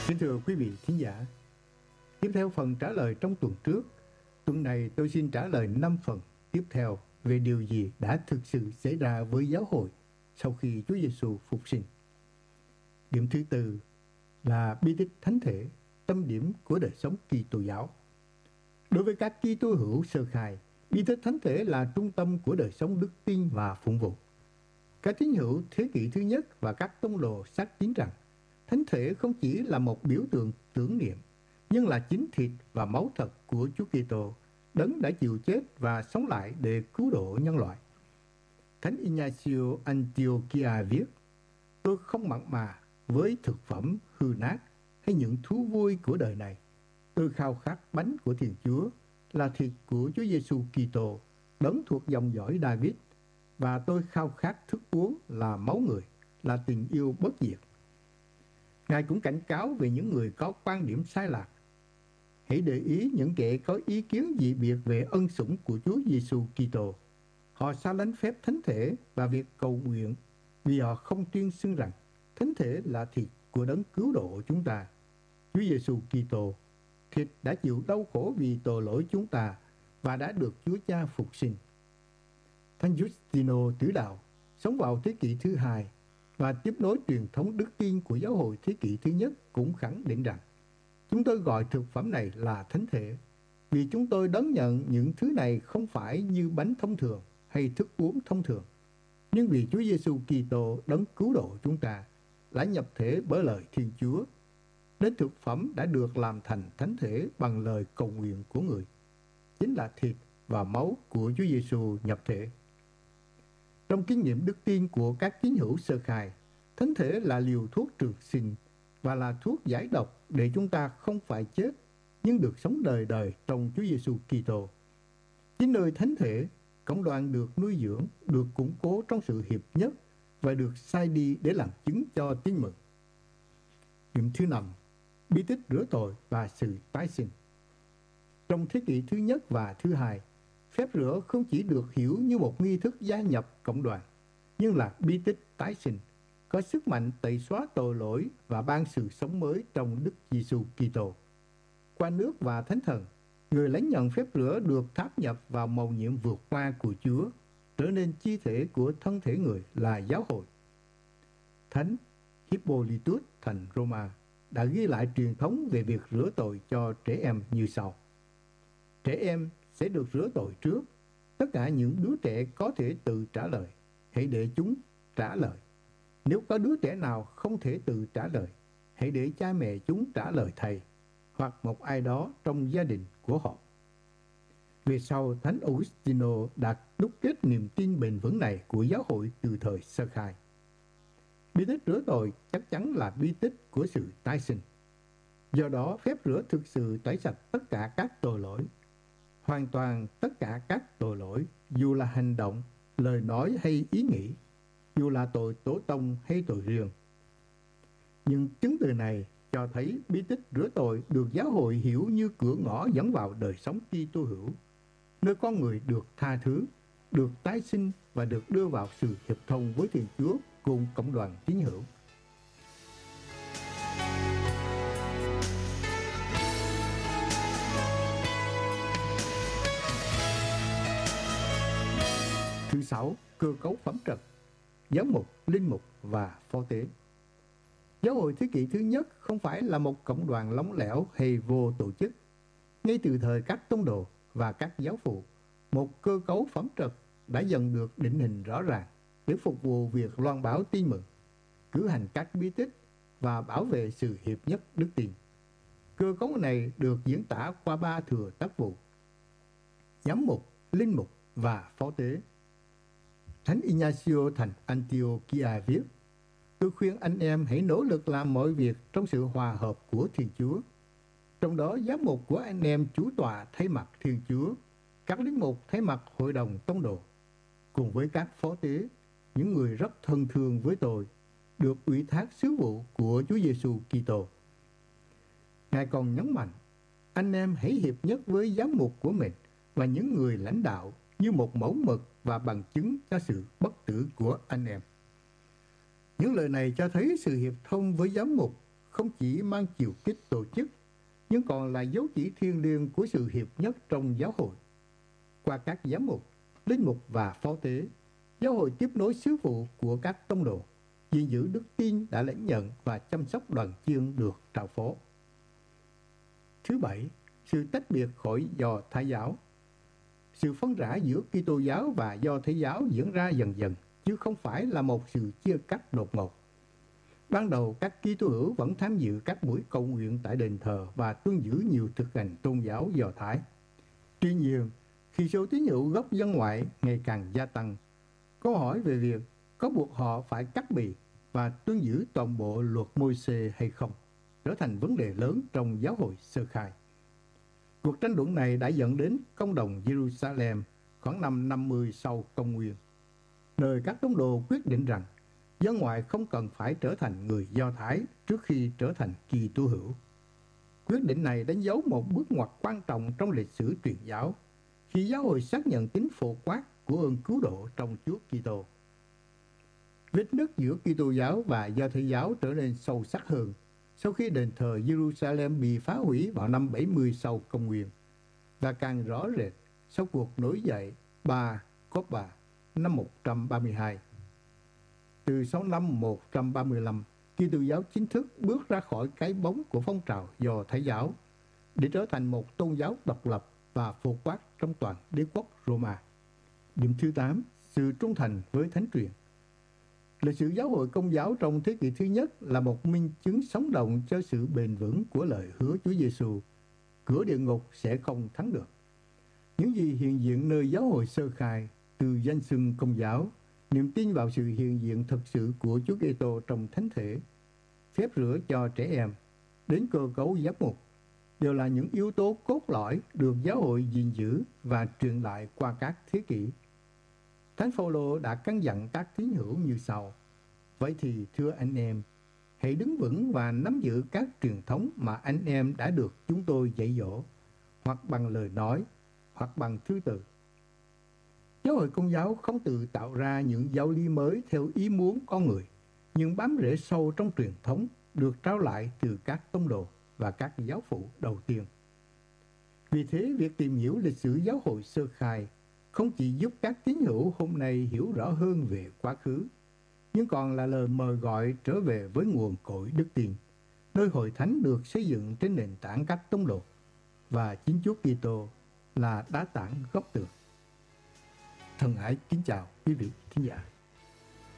Kính thưa quý vị thính giả, tiếp theo phần trả lời trong tuần trước, tuần này tôi xin trả lời 5 phần tiếp theo về điều gì đã thực sự xảy ra với giáo hội sau khi Chúa Giêsu phục sinh. Điểm thứ tư là bí tích thánh thể, tâm điểm của đời sống Kitô giáo. Đối với các Kitô hữu sơ khai, bí tích thánh thể là trung tâm của đời sống đức tin và phụng vụ. Các tín hữu thế kỷ thứ nhất và các tông đồ xác tín rằng thánh thể không chỉ là một biểu tượng tưởng niệm, nhưng là chính thịt và máu thật của Chúa Kitô, đấng đã chịu chết và sống lại để cứu độ nhân loại. Thánh Ignacio Antiochia viết: "Tôi không mặn mà với thực phẩm hư nát hay những thú vui của đời này. Tôi khao khát bánh của Thiên Chúa, là thịt của Chúa Giêsu Kitô, đấng thuộc dòng dõi David, và tôi khao khát thức uống là máu người, là tình yêu bất diệt." Ngài cũng cảnh cáo về những người có quan điểm sai lạc. Hãy để ý những kẻ có ý kiến dị biệt về ân sủng của Chúa Giêsu Kitô. Họ xa lánh phép thánh thể và việc cầu nguyện vì họ không tuyên xưng rằng thánh thể là thịt của đấng cứu độ chúng ta, Chúa Giêsu Kitô. Thịt đã chịu đau khổ vì tội lỗi chúng ta và đã được Chúa Cha phục sinh. Thánh Giustino Tử Đạo sống vào thế kỷ thứ hai và tiếp nối truyền thống đức tin của giáo hội thế kỷ thứ nhất cũng khẳng định rằng chúng tôi gọi thực phẩm này là thánh thể vì chúng tôi đón nhận những thứ này không phải như bánh thông thường hay thức uống thông thường, nhưng vì Chúa Giêsu Kitô đấng cứu độ chúng ta đã nhập thể bởi lời Thiên Chúa, đến thực phẩm đã được làm thành thánh thể bằng lời cầu nguyện của người, chính là thịt và máu của Chúa Giêsu nhập thể. Trong kinh nghiệm đức tin của các tín hữu sơ khai, thánh thể là liều thuốc trường sinh và là thuốc giải độc để chúng ta không phải chết nhưng được sống đời đời trong Chúa Giêsu Kitô. Chính nơi thánh thể, cộng đoàn được nuôi dưỡng, được củng cố trong sự hiệp nhất và được sai đi để làm chứng cho tin mừng. Điểm thứ 5, bí tích rửa tội và sự tái sinh. Trong thế kỷ thứ nhất và thứ hai, phép rửa không chỉ được hiểu như một nghi thức gia nhập cộng đoàn, nhưng là bí tích tái sinh, có sức mạnh tẩy xóa tội lỗi và ban sự sống mới trong Đức Giêsu Kitô. Qua nước và Thánh Thần, người lãnh nhận phép rửa được tháp nhập vào mầu nhiệm vượt qua của Chúa, trở nên chi thể của thân thể người là giáo hội. Thánh Hippolytus thành Roma đã ghi lại truyền thống về việc rửa tội cho trẻ em như sau: trẻ em sẽ được rửa tội trước. Tất cả những đứa trẻ có thể tự trả lời, hãy để chúng trả lời. Nếu có đứa trẻ nào không thể tự trả lời, hãy để cha mẹ chúng trả lời thầy hoặc một ai đó trong gia đình của họ. Về sau, Thánh Augustino đã đúc kết niềm tin bền vững này của giáo hội từ thời sơ khai. Bí tích rửa tội chắc chắn là bí tích của sự tái sinh. Do đó, phép rửa thực sự tẩy sạch tất cả các tội lỗi, hoàn toàn tất cả các tội lỗi, dù là hành động, lời nói hay ý nghĩ, dù là tội tổ tông hay tội riêng. Nhưng chứng từ này cho thấy bí tích rửa tội được giáo hội hiểu như cửa ngõ dẫn vào đời sống Kitô hữu, nơi con người được tha thứ, được tái sinh và được đưa vào sự hiệp thông với Thiên Chúa cùng cộng đoàn tín hữu. Thứ 6, cơ cấu phẩm trật, giám mục, linh mục và phó tế. Giáo hội thế kỷ thứ nhất không phải là một cộng đoàn lỏng lẻo hay vô tổ chức. Ngay từ thời các tông đồ và các giáo phụ, một cơ cấu phẩm trật đã dần được định hình rõ ràng để phục vụ việc loan báo tin mừng, cử hành các bí tích và bảo vệ sự hiệp nhất đức tin. Cơ cấu này được diễn tả qua 3 thừa tác vụ: giám mục, linh mục và phó tế. Thánh Ignacio thành Antiochia viết: "Tôi khuyên anh em hãy nỗ lực làm mọi việc trong sự hòa hợp của Thiên Chúa. Trong đó giám mục của anh em chủ tọa thay mặt Thiên Chúa, các linh mục thay mặt hội đồng tông đồ, cùng với các phó tế, những người rất thân thương với tôi, được ủy thác sứ vụ của Chúa Giêsu Kitô." Ngài còn nhấn mạnh, anh em hãy hiệp nhất với giám mục của mình và những người lãnh đạo như một mẫu mực và bằng chứng cho sự bất tử của anh em. Những lời này cho thấy sự hiệp thông với giám mục không chỉ mang chiều kích tổ chức, nhưng còn là dấu chỉ thiêng liêng của sự hiệp nhất trong giáo hội. Qua các giám mục, linh mục và phó tế, giáo hội tiếp nối sứ vụ của các tông đồ, gìn giữ đức tin đã lãnh nhận và chăm sóc đoàn chiên được trao phó. Thứ bảy, sự tách biệt khỏi Do Thái giáo. Sự phân rã giữa Kitô giáo và Do Thái giáo diễn ra dần dần, chứ không phải là một sự chia cắt đột ngột. Ban đầu, các Kitô hữu vẫn tham dự các buổi cầu nguyện tại đền thờ và tuân giữ nhiều thực hành tôn giáo Do Thái. Tuy nhiên, khi số tín hữu gốc dân ngoại ngày càng gia tăng, câu hỏi về việc có buộc họ phải cắt bì và tuân giữ toàn bộ luật Môi-se hay không trở thành vấn đề lớn trong giáo hội sơ khai. Cuộc tranh luận này đã dẫn đến công đồng Jerusalem khoảng năm 50 sau công nguyên, nơi các tông đồ quyết định rằng dân ngoại không cần phải trở thành người Do Thái trước khi trở thành Kitô hữu. Quyết định này đánh dấu một bước ngoặt quan trọng trong lịch sử truyền giáo, khi giáo hội xác nhận tính phổ quát của ơn cứu độ trong Chúa Kitô. Vết nứt giữa Kitô giáo và Do Thái giáo trở nên sâu sắc hơn sau khi đền thờ Jerusalem bị phá hủy vào năm 70 sau công nguyên, và càng rõ rệt sau cuộc nổi dậy Bar Kokhba năm 132. Từ sau năm 135, Kitô giáo chính thức bước ra khỏi cái bóng của phong trào Do Thái giáo để trở thành một tôn giáo độc lập và phổ quát trong toàn đế quốc Roma. Điểm thứ 8, sự trung thành với thánh truyền. Lịch sử giáo hội Công giáo trong thế kỷ thứ nhất là một minh chứng sống động cho sự bền vững của lời hứa Chúa Giêsu: cửa địa ngục sẽ không thắng được. Những gì hiện diện nơi giáo hội sơ khai, từ danh xưng Công giáo, niềm tin vào sự hiện diện thực sự của Chúa Kitô trong thánh thể, phép rửa cho trẻ em, đến cơ cấu giám mục, đều là những yếu tố cốt lõi được giáo hội gìn giữ và truyền lại qua các thế kỷ. Thánh Phaolô đã căn dặn các tín hữu như sau: vậy thì thưa anh em, hãy đứng vững và nắm giữ các truyền thống mà anh em đã được chúng tôi dạy dỗ, hoặc bằng lời nói, hoặc bằng thư từ. Giáo hội Công giáo không tự tạo ra những giáo lý mới theo ý muốn con người, nhưng bám rễ sâu trong truyền thống được trao lại từ các tông đồ và các giáo phụ đầu tiên. Vì thế, việc tìm hiểu lịch sử giáo hội sơ khai không chỉ giúp các tín hữu hôm nay hiểu rõ hơn về quá khứ, nhưng còn là lời mời gọi trở về với nguồn cội đức tin, nơi hội thánh được xây dựng trên nền tảng các tông đồ, và chính Chúa Kitô là đá tảng gốc tường. Thân ái kính chào quý vị thính giả.